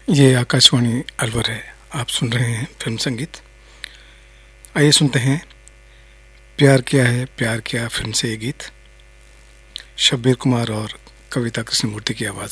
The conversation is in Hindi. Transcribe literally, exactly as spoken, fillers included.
ये आकाशवाणी अलवर है। आप सुन रहे हैं फिल्म संगीत। आइए सुनते हैं प्यार किया है प्यार किया फिल्म से ये गीत, शब्बीर कुमार और कविता कृष्णमूर्ति की आवाज़।